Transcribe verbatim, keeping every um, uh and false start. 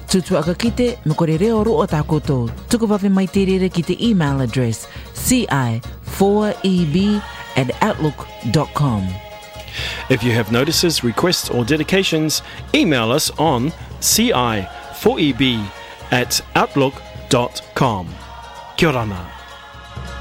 Tutu aka kite, me kore reo ro o tā koutou. Tuku wawe mai te rere ki te email address c i four e b at outlook dot com. If you have notices, requests or dedications, email us on c i four e b at outlook dot com. Kia ora.